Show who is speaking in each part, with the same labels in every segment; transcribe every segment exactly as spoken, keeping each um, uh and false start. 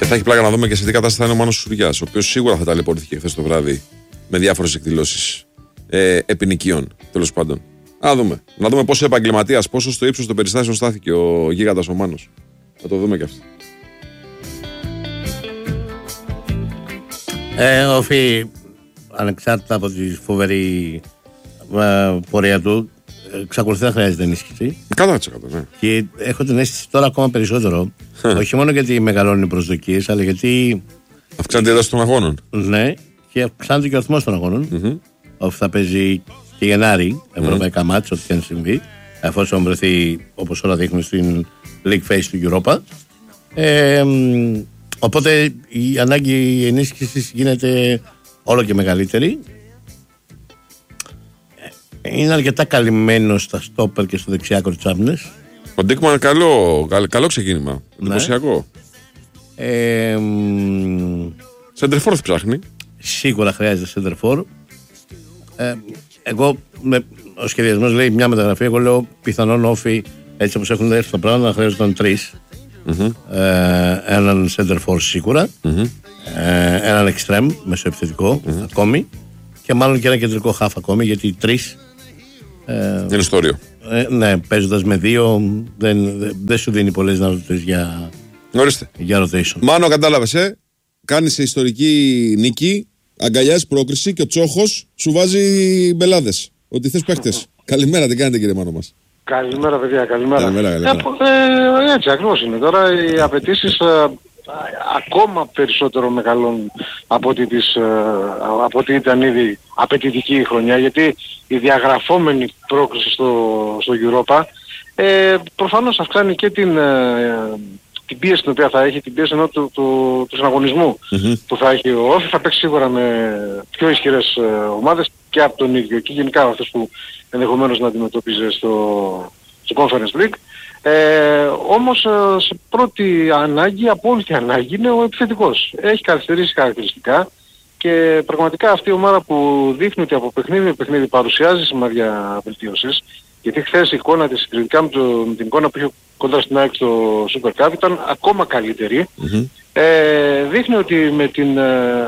Speaker 1: Και θα έχει πλάκα να δούμε και σε τι κατάσταση θα είναι ο Μάνος Σουριάς, ο οποίος σίγουρα θα ταλαιπωρήθηκε χθες το βράδυ με διάφορες εκδηλώσεις ε, επινοικίων, τέλος πάντων. Να δούμε. Να δούμε πόσο επαγγελματίας, πόσο στο ύψος των περιστάσεων στάθηκε ο γίγαντας ο Μάνος. Θα το δούμε και αυτό.
Speaker 2: Ε, όφι, ανεξάρτητα από τη φοβερή ε, πορεία του, εξακολουθεί να χρειάζεται ενίσχυση.
Speaker 1: εκατό τοις εκατό, ναι.
Speaker 2: Και έχω την αίσθηση τώρα ακόμα περισσότερο, όχι μόνο γιατί μεγαλώνουν οι προσδοκίες, αλλά γιατί.
Speaker 1: Αυξάνεται η ένταση των αγώνων.
Speaker 2: Ναι, και αυξάνεται και ο αριθμός των αγώνων. Mm-hmm. Όπου θα παίζει και Γενάρη, ευρωπαϊκά mm-hmm. μάτς, ό,τι και αν συμβεί, εφόσον βρεθεί, όπως όλα δείχνουν, στην League Phase του Europa. Ε, οπότε η ανάγκη ενίσχυσης γίνεται όλο και μεγαλύτερη. Είναι αρκετά καλυμμένο στα στόπερ και στο δεξιάκο της Άμυνας.
Speaker 1: Ο Ντίκμαν καλό, καλό, καλό ξεκίνημα. Εντυπωσιακό.
Speaker 2: Ε,
Speaker 1: Σεντερφόρ ψάχνει.
Speaker 2: Σίγουρα χρειάζεται σεντερφόρ. Ε, εγώ, με, ο σχεδιασμός λέει μια μεταγραφή. Εγώ λέω πιθανόν όφι, έτσι όπως έχουν έρθει τα πράγματα, να χρειάζονταν τρεις. Mm-hmm. Ε, έναν σεντερφόρ σίγουρα. Mm-hmm. Ε, έναν εξτρέμ μεσοεπιθετικό mm-hmm. ακόμη. Και μάλλον και ένα κεντρικό χάφ ακόμη, γιατί τρεις.
Speaker 1: Ε, είναι στόριο.
Speaker 2: Ε, ναι, παίζοντας με δύο δεν, δεν, δεν σου δίνει πολλές δυνατότητες για, για rotation.
Speaker 1: Μάνο, κατάλαβες, ε. Κάνεις ιστορική νίκη, αγκαλιάζεις πρόκριση και ο Τσόχος σου βάζει μπελάδες. Ότι θες παίχτες. Καλημέρα, τι κάνετε κύριε Μάνο μας?
Speaker 3: Καλημέρα παιδιά, καλημέρα.
Speaker 1: Καλημέρα, καλημέρα.
Speaker 3: Ε, ε, έτσι ακριβώς είναι. Τώρα οι απαιτήσεις ε, ακόμα περισσότερο μεγαλώνουν από ότι, τις, από ότι ήταν ήδη απαιτητική η χρονιά, γιατί η διαγραφόμενη πρόκριση στο, στο Europa ε, προφανώς αυξάνει και την, ε, την πίεση την οποία θα έχει, την πίεση ενώ του, του, του συναγωνισμού mm-hmm. που θα έχει ο Όφη. Θα παίξει σίγουρα με πιο ισχυρές ε, ομάδες και από τον ίδιο και γενικά αυτές που ενδεχομένως να αντιμετωπίζει στο, στο Conference League. Ε, όμως σε πρώτη ανάγκη, απόλυτη ανάγκη είναι ο επιθετικός. Έχει καθυστερήσει χαρακτηριστικά και πραγματικά αυτή η ομάδα που δείχνει ότι από παιχνίδι με παιχνίδι παρουσιάζει σημάδια βελτίωσης, γιατί χθες η εικόνα της συγκριτικά με, το, με την εικόνα που είχε κοντά στην ΑΕΚ στο Super Cup ήταν ακόμα καλύτερη. Mm-hmm. Ε, δείχνει ότι με την, ε,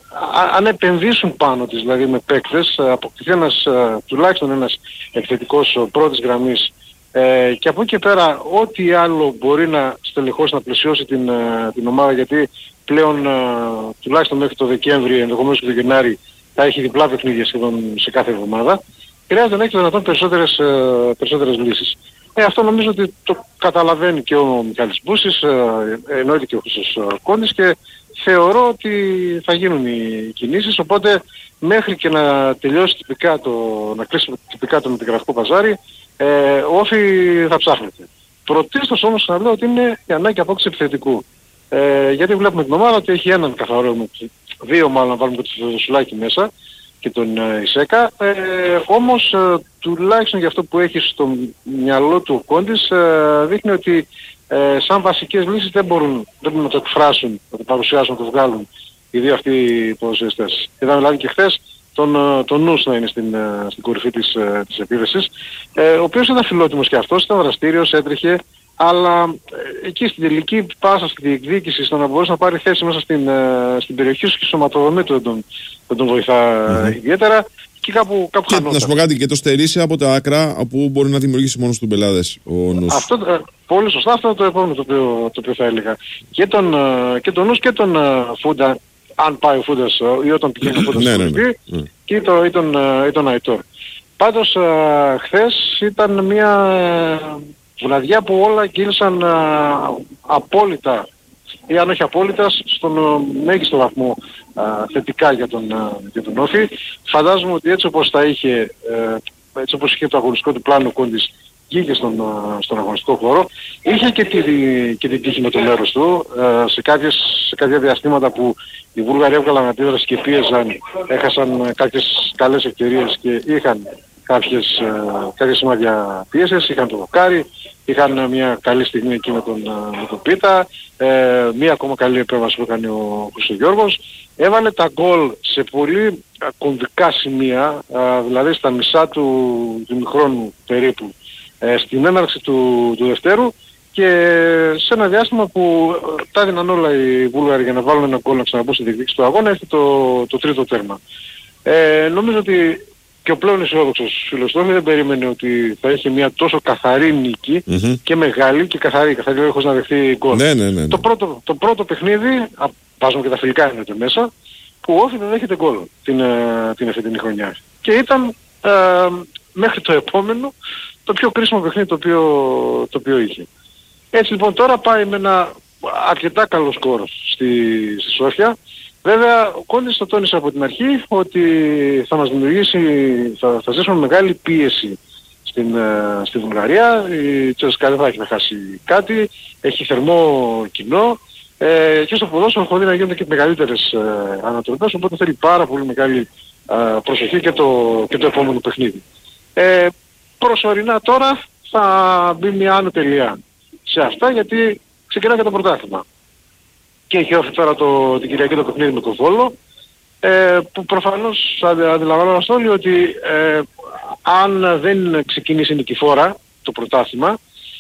Speaker 3: αν επενδύσουν πάνω της, δηλαδή με παίκτες, αποκτηθεί ένας, τουλάχιστον ένας επιθετικός πρώτης γραμμής. Ε, και από εκεί και πέρα ό,τι άλλο μπορεί να στελεχώσει, να πλαισιώσει την, την ομάδα, γιατί πλέον τουλάχιστον μέχρι το Δεκέμβρη, ενδεχομένως και το Γενάρη, θα έχει διπλά παιχνίδια σχεδόν σε κάθε εβδομάδα, χρειάζεται να έχει δυνατόν περισσότερες, περισσότερες λύσεις. Ε, αυτό νομίζω ότι το καταλαβαίνει και ο Μιχάλης Μπούσης, εννοείται και ο Χρήστος Κόντης, και θεωρώ ότι θα γίνουν οι κινήσεις, οπότε μέχρι και να τελειώσει τυπικά το, να κλείσει τυπικά το μεταγραφικό παζάρι, Ε, Όφι θα ψάχνετε. Πρωτίστως όμως να λέω ότι είναι η ανάγκη απόκτηση επιθετικού. Ε, γιατί βλέπουμε την ομάδα ότι έχει έναν καθαρό, δύο μάλλον να βάλουμε και το Σουλάκι μέσα και τον ε, Ισέκα. Ε, όμως ε, τουλάχιστον για αυτό που έχει στο μυαλό του ο Κόντης ε, δείχνει ότι ε, σαν βασικές λύσεις δεν μπορούν, δεν μπορούν να το εκφράσουν, να το παρουσιάσουν, να το βγάλουν οι δύο αυτοί οι ποδοσφαιριστές. Είδαμε δηλαδή και χθες τον, τον Νους να είναι στην, στην κορυφή της, της επίθεσης, ε, ο οποίος ήταν φιλότιμος και αυτός, ήταν δραστήριος, έτρεχε, αλλά ε, εκεί στην τελική πάσα, στη διεκδίκηση, στο να μπορέσει να πάρει θέση μέσα στην, ε, στην περιοχή σου και στο σωματοδομή του δεν τον, δεν τον βοηθά mm-hmm. ιδιαίτερα, και κάπου, κάπου
Speaker 1: και, να σου πω κάτι, και το στερήσει από τα άκρα όπου μπορεί να δημιουργήσει μόνος του μπελάδες ο Νους.
Speaker 3: Αυτό, ε, πολύ σωστά, αυτό είναι το επόμενο το οποίο, το οποίο θα έλεγα. Και τον, ε, και τον Νους και τον ε, Φούντα, αν πάει ο Φούντας ή όταν πηγαίνει ο Φούντας στο κορυφή, ή, το, ή τον, ή τον Αϊτόρ. Πάντως α, χθες ήταν μια βραδιά που όλα κύλησαν α, απόλυτα, ή αν όχι απόλυτα, στον μέγιστο βαθμό α, θετικά για τον, α, για τον Όφη. Φαντάζομαι ότι έτσι όπως τα είχε, ε, έτσι όπως είχε το αγωνιστικό του πλάνο ο Κόντης, βγήκε στον, στον αγωνιστικό χώρο, είχε και, τη, και την τύχη με το μέρος του, ε, σε, κάποιες, σε κάποια διαστήματα που οι Βούλγαροι έβγαλαν αντίδραση και πίεζαν, έχασαν κάποιες καλές ευκαιρίες και είχαν κάποιες, ε, κάποιες σημάδια πίεσες, είχαν το δοκάρι, είχαν μια καλή στιγμή εκεί με τον, με τον Πίτα, ε, μια ακόμα καλή επέμβαση που έκανε ο Χρυστογιώργος, έβαλε τα γκολ σε πολύ κομβικά σημεία, ε, δηλαδή στα μισά του, του ημιχρόνου περίπου, στην έναρξη του, του Δευτέρου, και σε ένα διάστημα που τα έδιναν όλα οι Βούλγαροι για να βάλουν ένα γκολ να ξαναμπούν στη διεκδίκηση του αγώνα, έρθει το, το τρίτο τέρμα. Ε, νομίζω ότι και ο πλέον αισιόδοξος φιλοστόφι δεν περίμενε ότι θα είχε μια τόσο καθαρή νίκη mm-hmm. και μεγάλη και καθαρή, καθαρή χωρίς να δεχθεί γκολ.
Speaker 1: Ναι, ναι, ναι, ναι.
Speaker 3: Το, πρώτο, το πρώτο παιχνίδι, βάζουμε και τα φιλικά είναι μέσα, που ο Όφη δεν δέχεται γκολ την, την εφετινή χρονιά. Και ήταν ε, μέχρι το επόμενο το πιο κρίσιμο παιχνίδι το οποίο, το οποίο είχε. Έτσι λοιπόν τώρα πάει με ένα αρκετά καλό σκορ στη, στη Σόφια. Βέβαια ο Κόντις το τόνισε από την αρχή ότι θα μας δημιουργήσει, θα, θα ζήσουμε μεγάλη πίεση στην, στη Βουλγαρία. Η Τσέσκα δεν θα έχει να χάσει κάτι, έχει θερμό κοινό ε, και στο ποδόσφαιρο έχω δει να γίνονται και μεγαλύτερες ε, ανατροπές, οπότε θέλει πάρα πολύ μεγάλη ε, προσοχή και το, και το επόμενο παιχνίδι. Ε, προσωρινά τώρα θα μπει μια άνω τελεία σε αυτά γιατί ξεκινάει και το πρωτάθλημα. Και έχει όφη τώρα το, την Κυριακή το παιχνίδι με τον Βόλο, ε, που προφανώς αντιλαμβανόμαστε όλοι ότι ε, αν δεν ξεκινήσει νικηφόρα το πρωτάθλημα,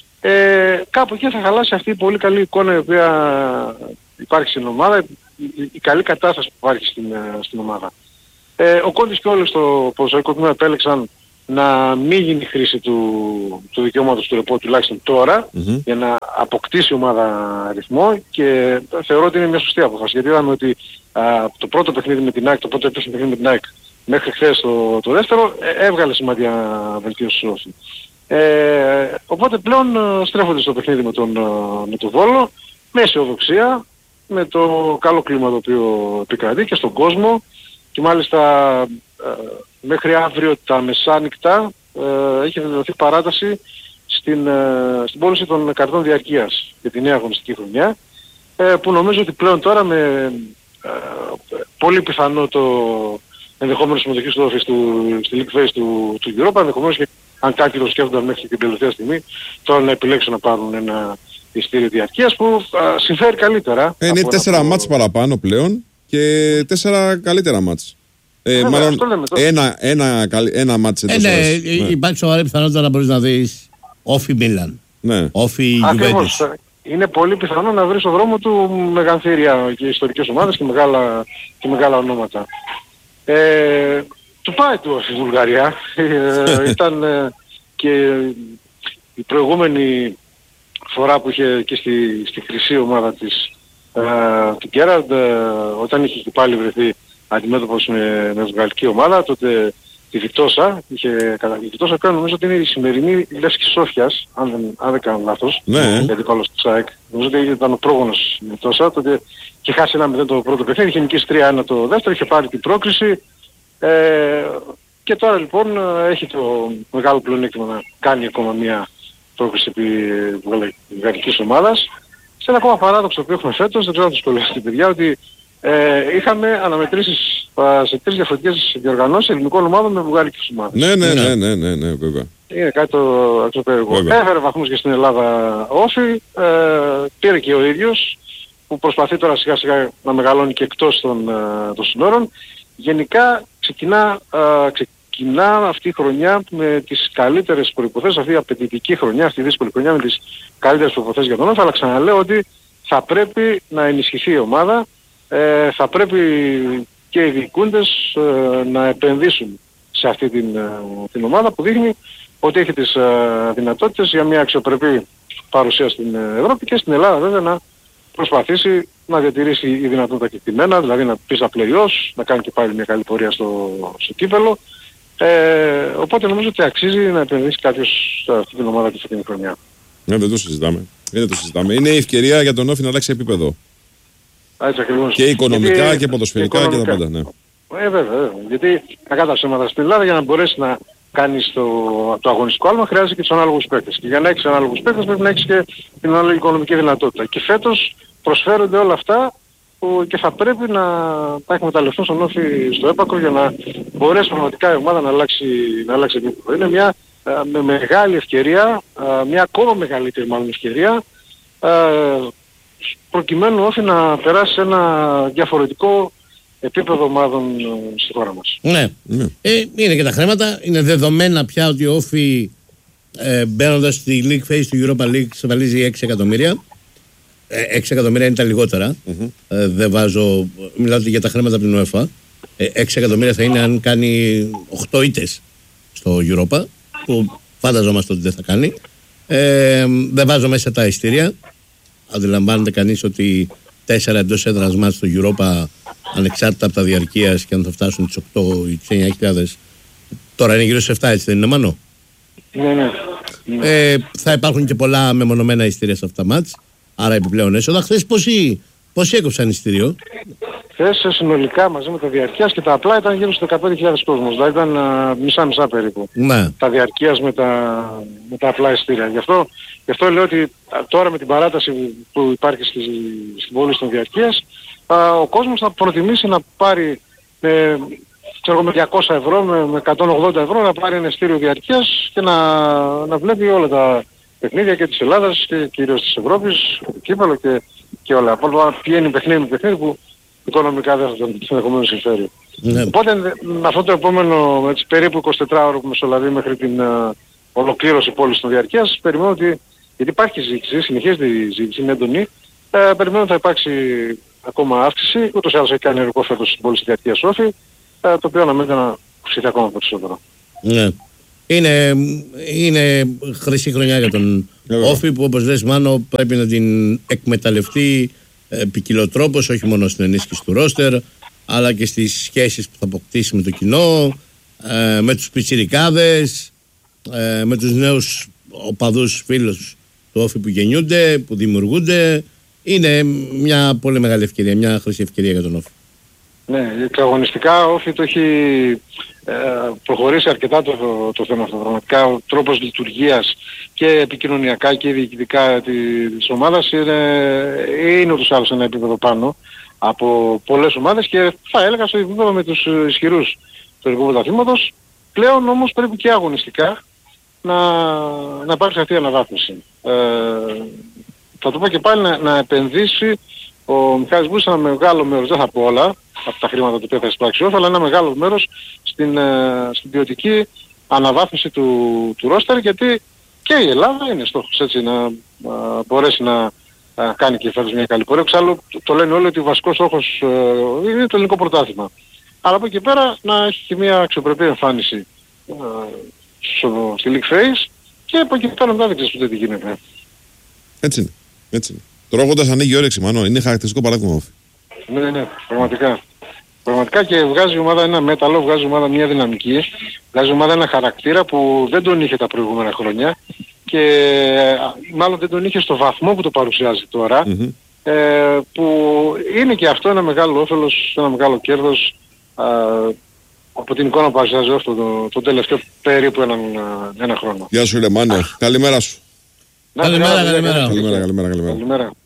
Speaker 3: ε, κάπου εκεί θα χαλάσει αυτή η πολύ καλή εικόνα η οποία υπάρχει στην ομάδα, η, η καλή κατάσταση που υπάρχει στην, στην ομάδα. Ε, ο Κόντις και όλοι στο ποδοσφαιρικό τμήμα επέλεξαν να μην γίνει χρήση του, του δικαιώματος του ρεπό τουλάχιστον τώρα mm-hmm. για να αποκτήσει η ομάδα ρυθμό και θεωρώ ότι είναι μια σωστή απόφαση γιατί είδαμε ότι α, το πρώτο παιχνίδι με την ΑΕΚ, το πρώτο επίσημο παιχνίδι με την ΑΕΚ μέχρι χθες το, το δεύτερο ε, έβγαλε σημαντικά βελτίωση στο Όφη. Ε, οπότε πλέον στρέφονται στο παιχνίδι με τον, με τον Βόλο με αισιοδοξία, με το καλό κλίμα το οποίο επικρατεί και στον κόσμο και μάλιστα ε, μέχρι αύριο τα μεσάνυχτα ε, έχει δεδοθεί παράταση στην, ε, στην πώληση των καρτών διαρκείας για τη νέα αγωνιστική χρονιά ε, που νομίζω ότι πλέον τώρα με ε, πολύ πιθανό το ενδεχόμενο συμμετοχή του Όφη στη League Phase του, του Europa, ενδεχομένως και αν κάποιοι το σκέφτονταν μέχρι την τελευταία στιγμή τώρα να επιλέξουν να πάρουν ένα ειστήριο διαρκείας που α, συμφέρει καλύτερα.
Speaker 1: Ε, είναι τέσσερα από... μάτς παραπάνω πλέον και τέσσερα καλύτερα μάτς. Ε, ε, μάλλον ένα, ένα, ένα, ένα μάτς εντός
Speaker 2: ε, ναι,
Speaker 1: ναι.
Speaker 2: Υπάρχει σοβαρή πιθανότητα να μπορείς να δεις Όφη Μίλαν,
Speaker 1: ναι.
Speaker 2: Όφη Γιουβέντους.
Speaker 3: Είναι πολύ πιθανό να βρει στον δρόμο του μεγαθύρια και ιστορικές ομάδες και μεγάλα, και μεγάλα ονόματα. Ε, του πάει του στη Βουλγαρία. ε, ήταν ε, και η προηγούμενη φορά που είχε και στη, στη χρυσή ομάδα της ε, του Γκέραντ, ε, όταν είχε και πάλι βρεθεί αντιμέτωπος με, με βγαλική ομάδα, τότε τη Βιτόσα, είχε κατά τη Βιτόσα πλέον νομίζω ότι είναι η σημερινή Λεύσκη Σόφιας, αν δεν, αν δεν κάνω λάθος,
Speaker 1: ναι.
Speaker 3: γιατί πάλι στο ΣΑΕΚ. Νομίζω ότι ήταν ο πρόγονος η Βιτόσα, τότε είχε χάσει ένα μηδέν το πρώτο παιχνίδι, είχε νικήσει τρία ένα το δεύτερο, είχε πάρει την πρόκριση ε, και τώρα λοιπόν έχει το μεγάλο πλεονέκτημα να κάνει ακόμα μια πρόκριση επί βγαλικής ομάδας. Σε ένα ακόμα παράδοξο που έχουμε φέτος, δεν ξέρω αν το σχολιάσετε παιδιά, ότι Ε, είχαμε αναμετρήσεις α, σε τρεις διαφορετικές διοργανώσεις ελληνικών ομάδων με βουλγαρικές ομάδες.
Speaker 1: Ναι, ναι, ναι, ναι, ναι, ναι, βέβαια.
Speaker 3: Είναι κάτι το αξιοπέρικο. Έφερε βαθμούς και στην Ελλάδα Όφη, ε, πήρε και ο ίδιος, που προσπαθεί τώρα σιγά σιγά να μεγαλώνει και εκτός των, ε, των συνόρων. Γενικά ξεκινά, ε, ξεκινά αυτή η χρονιά με τις καλύτερες προϋποθέσεις, αυτή η απαιτητική χρονιά, αυτή η δύσκολη χρονιά με τις καλύτερες προϋποθέσεις για τον Όφη, αλλά ξαναλέω ότι θα πρέπει να ενισχυθεί η ομάδα. Ε, θα πρέπει και οι διοικούντες ε, να επενδύσουν σε αυτή την, ε, την ομάδα που δείχνει ότι έχει τις ε, δυνατότητες για μια αξιοπρεπή παρουσία στην Ευρώπη και στην Ελλάδα βέβαια να προσπαθήσει να διατηρήσει η δυνατότητα κεκτημένα, δηλαδή να πει στα play-offs, να κάνει και πάλι μια καλή πορεία στο, στο κύπελλο. Ε, οπότε νομίζω ότι αξίζει να επενδύσει κάποιος σε αυτή την ομάδα της αυτήν την χρονιά.
Speaker 1: Ναι, δεν το συζητάμε. Δεν το συζητάμε. Είναι η ευκαιρία για τον Όφη να αλλάξει επίπεδο.
Speaker 3: Έτσι ακριβώς.
Speaker 1: Και οικονομικά
Speaker 3: γιατί,
Speaker 1: και ποδοσφαιρικά και, και τα πάντα, ναι.
Speaker 3: Ε, βέβαια, βέβαια. Γιατί να κάνεις ψέματα στην Ελλάδα για να μπορέσει να κάνεις το, το αγωνιστικό άλμα χρειάζεται και τους ανάλογους παίκτες. Και για να έχεις ανάλογους παίκτες πρέπει να έχεις και την ανάλογη οικονομική δυνατότητα. Και φέτος προσφέρονται όλα αυτά που και θα πρέπει να τα εκμεταλλευτούν στον Όφη στο έπακρο για να μπορέσει πραγματικά η ομάδα να αλλάξει, να αλλάξει επίπεδο. Είναι μια με μεγάλη ευκαιρία, μια ακόμα μεγαλύτερη μάλλον ευκαιρία, προκειμένου Όφη να περάσει σε ένα διαφορετικό επίπεδο ομάδων στη χώρα μας.
Speaker 2: Ναι. ναι. Ε, είναι και τα χρήματα. Είναι δεδομένα πια ότι ο Όφη ε, μπαίνοντας στη League Phase του Europa League ξεβαλίζει έξι εκατομμύρια. Ε, έξι εκατομμύρια είναι τα λιγότερα. Mm-hmm. Ε, δεν βάζω, μιλάω για τα χρήματα από την UEFA. Ε, έξι εκατομμύρια θα είναι αν κάνει οκτώ ήττες στο Europa, που φανταζόμαστε ότι δεν θα κάνει. Ε, δεν βάζω μέσα τα ειστήρια. Αντιλαμβάνεται κανείς ότι τέσσερα εντός έδρας μάτς στο Europa, ανεξάρτητα από τα διαρκείας, και αν θα φτάσουν τις οκτώ ή τις εννιά χιλιάδες, τώρα είναι γύρω σε επτά, έτσι δεν είναι, Μανώ?
Speaker 3: Ναι, ναι.
Speaker 2: Ε, θα υπάρχουν και πολλά μεμονωμένα ειστήρια σε αυτά τα μάτς, άρα επιπλέον έσοδα. Χθες πόσοι, πόσοι έκοψαν ειστήριο?
Speaker 3: Χθες συνολικά μαζί με τα διαρκείας και τα απλά ήταν γύρω στους δεκαπέντε χιλιάδες κόσμος. Δηλαδή ήταν uh, μισά-μισά περίπου. Ναι. Τα διαρκείας με τα, με τα απλά ειστήρια. Γι' αυτό, γι' αυτό λέω ότι τώρα με την παράταση που υπάρχει στη, στην πόλη των διαρκείας, uh, ο κόσμος θα προτιμήσει να πάρει με, ξέρω, με διακόσια ευρώ, με, με εκατόν ογδόντα ευρώ να πάρει ένα ειστήριο διαρκείας και να, να βλέπει όλα τα παιχνίδια και της Ελλάδας και κυρίως της Ευρώπης, το κύπελλο και, και όλα. Από πηγαίνει παιχνίδι με παιχνίδι που οικονομικά δεν θα τον ενδεχομένως συμφέρει. Ναι. Οπότε με αυτό το επόμενο έτσι, περίπου εικοσιτετράωρο που μεσολαβεί μέχρι την uh, ολοκλήρωση πόλης των διαρκείας, περιμένω ότι, γιατί υπάρχει ζήτηση, συνεχίζεται η ζήτηση, είναι έντονη, ε, περιμένω ότι θα υπάρξει ακόμα αύξηση, ούτως ή άλλως έχει κάνει ενεργό φέτος στην πόλη της διαρκείας Όφη, ε, το οποίο αναμένεται να αυξηθεί ακόμα περισσότερο. Ναι.
Speaker 2: Είναι, είναι χρυσή χρονιά για τον Όφη, που όπως λες, Μάνο, πρέπει να την εκμεταλλευτεί ποικιλοτρόπως, όχι μόνο στην ενίσχυση του ρόστερ, αλλά και στις σχέσεις που θα αποκτήσει με το κοινό, ε, με τους πιτσιρικάδες, ε, με τους νέους οπαδούς φίλους του Όφη που γεννιούνται, που δημιουργούνται. Είναι μια πολύ μεγάλη ευκαιρία, μια χρυσή ευκαιρία για τον Όφη.
Speaker 3: Ναι, και αγωνιστικά ο Όφη το έχει ε, προχωρήσει αρκετά το, το, το θέμα αυτό. Πραγματικά ο τρόπος λειτουργίας και επικοινωνιακά και διοικητικά της ομάδας είναι, είναι ούτως άλλως ένα επίπεδο πάνω από πολλές ομάδες, και θα έλεγα στο επίπεδο με τους ισχυρούς του ελληνικού πρωταθλήματος. Πλέον όμως πρέπει και αγωνιστικά να, να υπάρξει αυτή η αναβάθμιση. Ε, θα το πω και πάλι, να, να επενδύσει ο Μιχάλης Μπούτσας ένα μεγάλο μέρος, δεν θα πω όλα από τα χρήματα του οποία θα εισπράξει Όφη, αλλά ένα μεγάλο μέρος στην, στην ποιοτική αναβάθμιση του, του ρόστερ, γιατί και η Ελλάδα είναι στόχος, έτσι, να α, μπορέσει να α, κάνει και φέτος μια καλή πορεία. Εξάλλου το, το λένε όλοι ότι ο βασικός στόχος α, είναι το ελληνικό πρωτάθλημα. Αλλά από εκεί πέρα να έχει και μια αξιοπρεπή εμφάνιση α, στο, στη League Phase, και από εκεί πέρα μετά δεν ξέρεις ποτέ τι γίνεται.
Speaker 1: Έτσι είναι. Έτσι είναι. Τρώγοντας ανοίγει η όρεξη, Μάνο. Είναι χαρακτηριστικό παράδειγμα.
Speaker 3: Ναι, ναι, πραγματικά. Πραγματικά, και βγάζει η ομάδα ένα μέταλλο, βγάζει η ομάδα μια δυναμική, βγάζει η ομάδα ένα χαρακτήρα που δεν τον είχε τα προηγούμενα χρόνια, και μάλλον δεν τον είχε στο βαθμό που το παρουσιάζει τώρα, mm-hmm. ε, που είναι και αυτό ένα μεγάλο όφελος, ένα μεγάλο κέρδος α, από την εικόνα που παρουσιάζει αυτό το, το τελευταίο περίπου έναν, ένα χρόνο.
Speaker 1: Γεια σου ρε Μάνο, καλημέρα σου.
Speaker 2: Καλημέρα, καλημέρα.
Speaker 1: Καλημέρα, καλημέρα, καλημέρα.